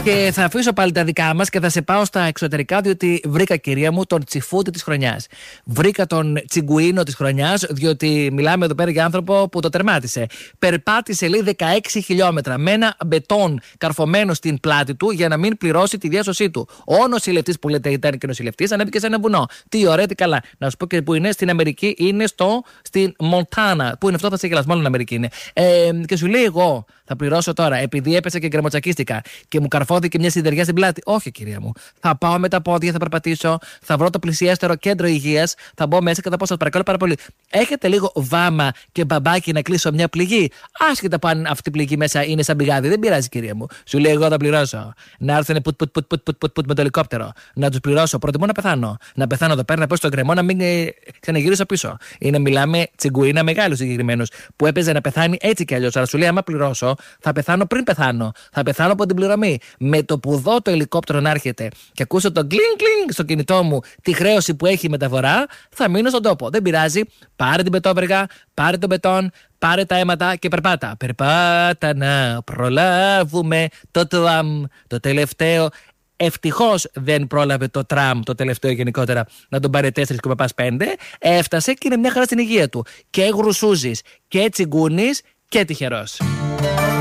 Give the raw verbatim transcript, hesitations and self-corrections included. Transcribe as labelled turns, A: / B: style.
A: Και θα αφήσω πάλι τα δικά μας και θα σε πάω στα εξωτερικά, διότι βρήκα, κυρία μου, τον τσιφούτη της χρονιάς. Βρήκα τον τσιγκουίνο της χρονιάς, διότι μιλάμε εδώ πέρα για άνθρωπο που το τερμάτισε. Περπάτησε, λέει, δεκαέξι χιλιόμετρα με ένα μπετόν καρφωμένο στην πλάτη του για να μην πληρώσει τη διάσωσή του. Ο νοσηλευτής που λέτε ήταν και νοσηλευτής ανέβηκε σε ένα βουνό. Τι ωραία, τι καλά. Να σου πω και που είναι στην Αμερική, είναι στο, στην Μοντάνα. Πού είναι αυτό, θα σε γελάσει, μάλλον Αμερική είναι. Ε, και σου λέει, εγώ θα πληρώσω τώρα επειδή έπεσα και γκρεμοτσακίστηκα και μου καρφώθηκε μια σιδεριά στην πλάτη. Όχι, κυρία μου. Θα πάω με τα πόδια, θα περπατήσω, θα βρω το πλησιέστερο κέντρο υγείας, θα μπω μέσα και θα πω, σας παρακαλώ πάρα πολύ. Έχετε λίγο βάμα και μπαμπάκι να κλείσω μια πληγή. Άσχετα που αν αυτή η πληγή μέσα είναι σαν πηγάδι. Δεν πειράζει, κυρία μου. Σου λέει, εγώ θα πληρώσω. Να έρθουν πουτ, πουτ, πουτ, πουτ, πουτ, πουτ, πουτ, με το ελικόπτερο. Να του πληρώσω. Προτιμώ να πεθάνω. Να πεθάνω εδώ πέρα, να πω στον κρεμό, να μην ε, ξαναγυρίσω πίσω. Είναι, μιλάμε τσιγκουίνα μεγάλου συγκεκριμένου που έπαιζε να πεθάνει έτσι κι αλλιώς. Αλλά σου λέει, άμα πληρώσω, θα πεθάνω πριν πεθάνω. Θα πεθάνω από την πληρωμή. Με το που δω το ελικόπτερο να έρχεται και ακούσω το κλινγκ κλινγκ στο κινητό μου τη χρέωση που έχει η μεταφορά, θα μείνω στον τόπο. Δεν πειράζει. Πάρε την πετόβεργα, πάρε τον μπετόν, πάρε τα αίματα και περπάτα. Περπάτα να προλάβουμε το τραμ, το τελευταίο. Ευτυχώς δεν πρόλαβε το τραμ, το τελευταίο γενικότερα, να τον πάρει τέσσερα κόμμα πέντε. Έφτασε και είναι μια χαρά στην υγεία του. Και γρουσούζης και τσιγκούνης και τυχερός.